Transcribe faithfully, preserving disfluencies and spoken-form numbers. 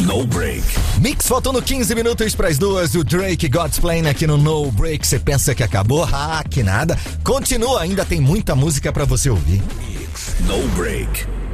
No Break. Mix faltando quinze minutos para as duas. O Drake God's Plan aqui no No Break. Você pensa que acabou? Ah, que nada. Continua, ainda tem muita música para você ouvir. No Break.